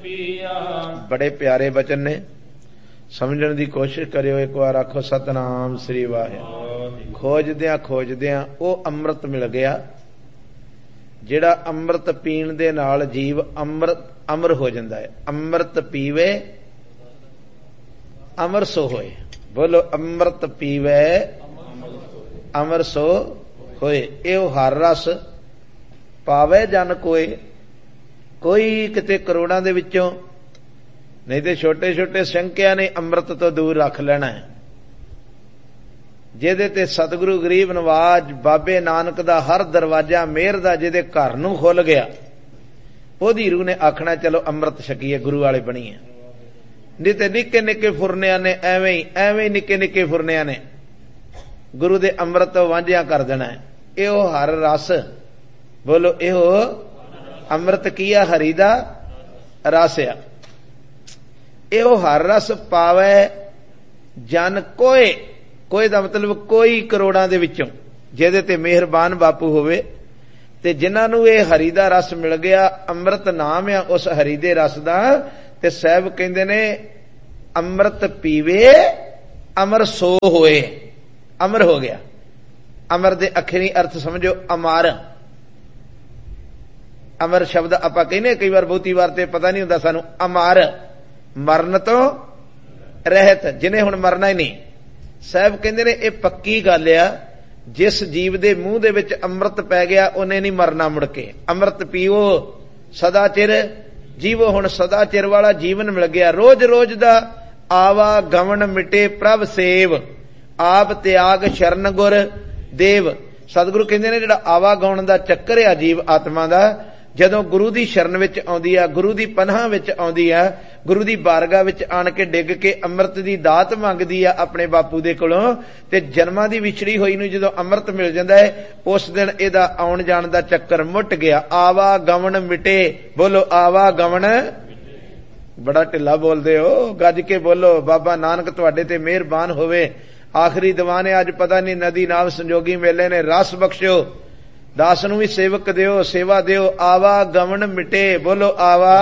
बड़े प्यारे वचन ने, समझण दी कोशिश करियो। एक बार आखो सतनाम श्री वाहिगुरू। खोजदियां वो अमृत मिल गया, जिहड़ा अमृत पीण दे नाल जीव अमर हो जाता है। अमृत पीवे अमर सो होए। बोलो अमृत पीवे अमर सो होए। एहो हर रस पावे जन कोई, कोई किते करोड़ां दे विचों, नहीं तो छोटे छोटे संख्या ने अमृत तो दूर रख लेना है। जिहदे ते सतगुरु गरीब नवाज बाबे नानक दा हर दरवाजा मेहर दा जिहदे घर नूं खुल गया, ओदी रूह ने आखना चलो अमृत छकीए, गुरु वाले बणीए। नहीं तो निक्के निक्के फुरनिया ने एवें निक्के निक्के फुरनिया ने गुरु दे अमृत वांझिया कर देना है। एहो हर रस, बोलो एहो अमृत किया हरि दा रस आ। एहो हर रस पावे जन कोई, कोई दा मतलब कोई करोड़ां दे विचों, जिहदे ते मेहरबान बापू होवे ते जिन्हां नूं ये हरि दा रस मिल गया, अमृत नाम आ उस हरि दे रस दा। ते साहब कहंदे ने अमृत पीवे अमर सो होए। अमर हो गया। अमर दे अखरी अर्थ समझो अमर। अमर शब्द आपां कहने कई बार, बहुती बार ते पता नहीं हुंदा सानू। अमर मरण तो रहत, जिन्हें हुण मरना ही नहीं। साहब कहंदे ने ये पक्की गल आ, जिस जीव दे मूंह दे विच अमृत पै गया उन्हें नहीं मरना मुड़ के। अमृत पीओ सदा चिर जीवो। हुण सदा चिर वाला जीवन मिल गया। रोज रोज दा आवा गवन मिटे प्रभ सेव, आप त्याग शरण गुर देव। सतगुरु कहंदे ने जिहड़ा आवा गवन दा चक्कर आ जीव आत्मा दा, जदों गुरु दी शरण विच आउंदी आ, गुरु दी पनाह विच आउंदी आ, गुरु दी बारगाह विच आण के डिग के अमृत दी दात मंगदी आ अपने बापू दे कोलों, ते जन्मां दी विछड़ी होई नूं जदों अमृत मिल जांदा है, उस दिन इहदा आउण जाण दा चक्कर मुट गया। आवा गवन मिटे। बोलो आवा गवन। बड़ा ढिला बोलदे हो, गज के बोलो। बाबा नानक तुहाडे ते मेहरबान होवे। आखिरी दीवान है, अज पता नहीं नदी नाव संजोगी मेले ने रस बख्शियो, दास नूं भी सेवक दिओ, सेवा दिओ। आवा गवन मिटे। बोलो आवा।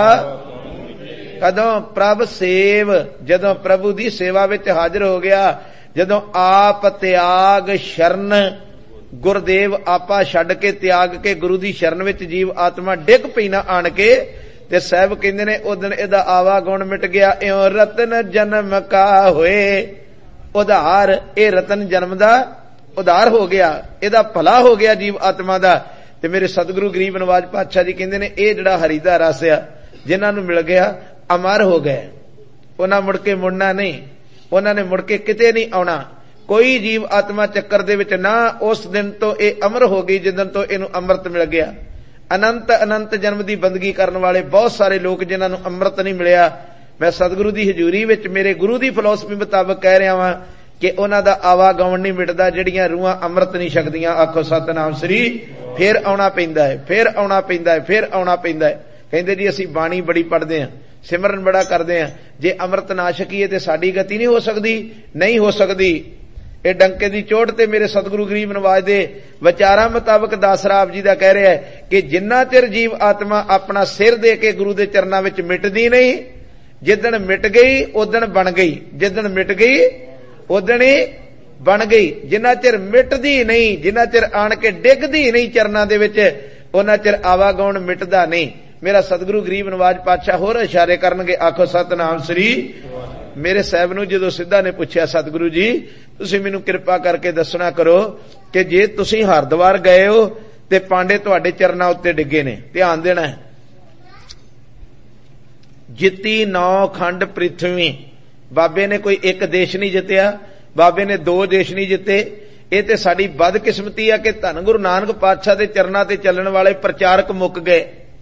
कदों प्रभ सेव, जदों प्रभु दी सेवा विच हाजिर हो गया, जदों आप त्याग शरण गुरदेव, आपा छड्ड के त्याग के गुरु दी शरण विच जीव आत्मा डिग पई ना आण के, ते साहब कहंदे ने उस दिन इहदा आवा गुण मिट गया। इउं रतन जन्म का होए उधार। ये रतन जन्म दा उधार हो गया, इहदा भला हो गया जीव आत्मा दा। ते मेरे सतगुरु गरीब नवाज पातशाह जी कहंदे ने ये जिहड़ा हरि दा रस आ, जिन्हां नूं मिल गया अमर हो गए। उन्हां मुड़ के मुड़ना नहीं, उन्हां ने मुड़ के किते नहीं आउणा। कोई जीव आत्मा चक्कर दे विच ना उस दिन तो ये अमर हो गई जिस दिन तो इहनूं अमृत मिल गया। अनंत अनंत जन्म दी बंदगी करन वाले बहुत सारे लोग जिन्हां नूं अमृत नहीं मिलिया, मैं सतगुरु दी हजूरी विच मेरे गुरु दी फिलोसफी मुताबक कह रहा वां कि उन्हां दा आवा गवन नहीं मिटदा, जिहड़ियां रूहां अमृत नहीं छकदियां। आखो सतनाम श्री। फिर आउणा पैंदा है, फिर आउणा पैंदा है, फिर आउणा पैंदा है। कहंदे जी असीं बाणी बड़ी पढ़दे हां, सिमरन बड़ा करदे हां, जे अमृत ना छकीए ते साडी गति नहीं हो सकदी, नहीं हो सकदी। ये डंके दी चोट ते मेरे सतगुरु गरीब नवाज दे विचारां मुताबक दासरा आप जी दा कह रहा है कि जिन्ना चिर जीव आत्मा अपना सिर दे के गुरु दे चरनां विच मिटदी नहीं, जिदन मिट गई उदन बन गई, जिदन मिट गई उदन ही बन गई। जिन्ना चिर मिटदी नहीं, जिन्ना चिर आण के डिगदी नहीं चरनां दे विच, उन्ना चिर आवागौण मिटदा नहीं। मेरा सतगुरु गरीब नवाज पातशाह होर इशारे करनगे। आखो सतनाम श्री। मेरे साहब नूं जदों सिद्धा ने पुछया, सतगुरु जी तुसीं मैनूं किरपा करके दसना करो कि जे तुसीं हरद्वार गए हो ते पांडे तुहाडे चरनां उत्ते डिगे ने, ध्यान देना है। जित्ती 9 खंड पृथ्वी, बाबे ने कोई एक देश नहीं जितया, बाबे ने 2 देश नहीं जिते। ये ते साडी बदकिस्मती है कि धन गुरु नानक पातशाह दे चरनां ते चलण वाले प्रचारक मुक गए।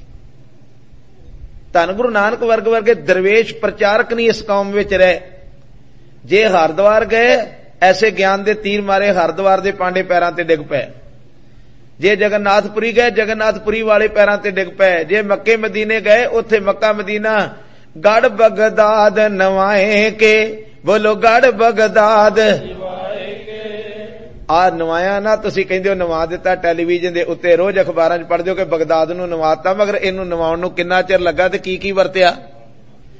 धन गुरु नानक वर्ग वर्गे दरवेश प्रचारक नहीं इस कौम विच रहे। जे हरद्वार गए, ऐसे ज्ञान दे तीर मारे हरद्वार दे पांडे पैरां ते डिग पए। जे जगन्नाथपुरी गए, जगन्नाथपुरी वाले पैरां ते डिग पए। जे मक्के मदीने गए, उत्थे मक्का मदीना गढ़ बगदाद नवाए के। बोलो गढ़ बगदाद आ नवाया ना। तुसीं कहंदे हो नवा दिता, टैलीविजन दे उत्ते रोज अखबारां च पढ़दे हो कि बगदाद नूं नवाता, मगर इहनूं नवाउण नूं किन्ना चिर लगा ते की वरतिया।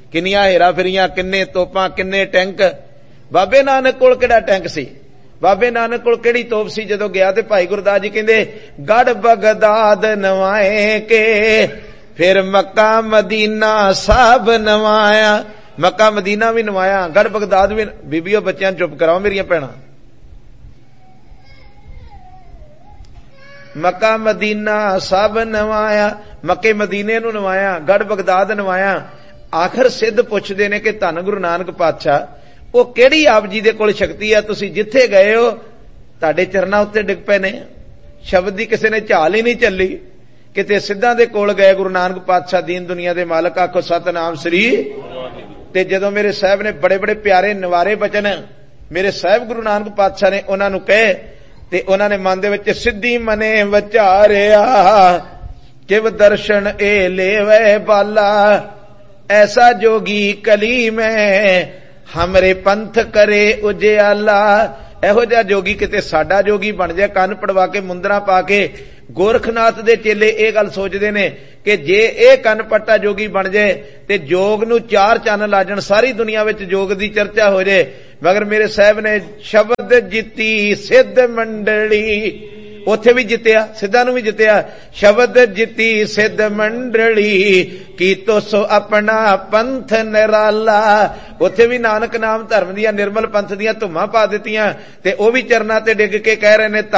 ਕਿੰਨੀਆਂ ਹੇਰਾ ਫੇਰੀਆਂ, ਕਿੰਨੇ ਤੋਪਾਂ, ਕਿੰਨੇ ਟੈਂਕ। ਬਾਬੇ ਨਾਨਕ ਕੋਲ ਕਿਹੜਾ ਟੈਂਕ ਸੀ, ਬਾਬੇ ਨਾਨਕ ਕੋਲ ਕਿਹੜੀ ਤੋਪ ਸੀ? ਜਦੋਂ ਗਿਆ ਤੇ ਭਾਈ ਗੁਰਦਾਸ ਜੀ ਕਹਿੰਦੇ ਗੜ ਬਗਦਾਦ ਨਵਾਏ ਕੇ ਫਿਰ ਮੱਕਾ ਮਦੀਨਾ ਸਭ ਨਵਾਇਆ। ਮੱਕਾ ਮਦੀਨਾ ਵੀ ਨਵਾਇਆ, ਗੜ ਬਗਦਾਦ ਵੀ। ਬੀਬੀਓ ਬੱਚਿਆਂ ਚੁੱਪ ਕਰਾਓ ਮੇਰੀਆਂ ਭੈਣਾਂ। ਮੱਕਾ ਮਦੀਨਾ ਸਭ ਨਵਾਇਆ, ਮੱਕੇ ਮਦੀਨੇ ਨੂੰ ਨਵਾਇਆ, ਗੜ ਬਗਦਾਦ ਨਵਾਇਆ। ਆਖਰ ਸਿੱਧ ਪੁੱਛਦੇ ਨੇ ਕਿ ਧੰਨ ਗੁਰੂ ਨਾਨਕ ਪਾਤਸ਼ਾਹ ਉਹ ਕਿਹੜੀ ਆਪ ਜੀ ਦੇ ਕੋਲ ਸ਼ਕਤੀ ਆ, ਤੁਸੀਂ ਜਿੱਥੇ ਗਏ ਹੋ ਤੁਹਾਡੇ ਚਰਨਾਂ ਉੱਤੇ ਡਿੱਗ ਪਏ ਨੇ। ਸ਼ਬਦ ਦੀ ਕਿਸੇ ਨੇ ਝਾਲ ਹੀ ਨਹੀਂ ਚੱਲੀ, ਕਿਤੇ ਸਿੱਧਾਂ ਦੇ ਕੋਲ ਗਏ। ਗੁਰੂ ਨਾਨਕ ਪਾਤਸ਼ਾਹ ਦੀਨ ਦੁਨੀਆ ਦੇ ਮਾਲਕ, ਆਖੋ ਸਤਨਾਮ ਸ੍ਰੀ। ਤੇ ਜਦੋਂ ਮੇਰੇ ਸਾਹਿਬ ਨੇ ਬੜੇ ਬੜੇ ਪਿਆਰੇ ਨਵਾਰੇ ਬਚਨ ਮੇਰੇ ਸਾਹਿਬ ਗੁਰੂ ਨਾਨਕ ਪਾਤਸ਼ਾਹ ਨੇ ਉਹਨਾਂ ਨੂੰ ਕਹੇ, ਤੇ ਉਹਨਾਂ ਨੇ ਮਨ ਦੇ ਵਿੱਚ ਸਿੱਧੀ ਮਨੇ ਵਿਚਾਰਿਆ ਕਿਵ ਦਰਸ਼ਨ ਏ ਲੇਵੇ ਬਾਲਾ ਐਸਾ ਜੋਗੀ ਕਲੀ ਮੈਂ ਹਮਰੇ ਪੰਥ ਕਰੇ ਉਜਿਆਲਾ। ਇਹੋ ਜਿਹਾ ਜੋਗੀ ਕਿਤੇ ਸਾਡਾ ਜੋਗੀ ਬਣ ਜਾਏ, ਕੰਨ ਪੜਵਾ ਕੇ ਮੁੰਦਰਾਂ ਪਾ ਕੇ। ਗੋਰਖਨਾਥ ਦੇ ਚੇਲੇ ਇਹ ਗੱਲ ਸੋਚਦੇ ਨੇ ਕਿ ਜੇ ਇਹ ਕੰਨ ਪੱਟਾ ਜੋਗੀ ਬਣ ਜਾਏ ਤੇ ਜੋਗ ਨੂੰ 4 ਚੰਨ ਲਾ ਜਾਣ, ਸਾਰੀ ਦੁਨੀਆ ਵਿੱਚ ਜੋਗ ਦੀ ਚਰਚਾ ਹੋ ਜਾਏ। ਮਗਰ ਮੇਰੇ ਸਾਹਿਬ ਨੇ ਸ਼ਬਦ ਜਿੱਤੀ ਸਿੱਧ ਮੰਡਲੀ, ਉੱਥੇ ਵੀ ਜਿੱਤਿਆ, ਸਿੱਧਾਂ ਨੂੰ ਵੀ ਜਿੱਤਿਆ। ਸ਼ਬਦ ਜਿੱਤੀ ਸਿੱਧ ਮੰਡਲੀ ਕੀਤੋ ਸੋ ਆਪਣਾ ਪੰਥ ਨਿਰਾਲਾ। ਉੱਥੇ ਵੀ ਨਾਨਕ ਨਾਮ ਧਰਮ ਦੀਆਂ ਨਿਰਮਲ ਪੰਥ ਦੀਆਂ ਧੁੰਮਾਂ ਪਾ ਦਿੱਤੀਆਂ, ਤੇ ਉਹ ਵੀ ਚਰਨਾਂ ਤੇ ਡਿੱਗ ਕੇ ਕਹਿ ਰਹੇ ਨੇ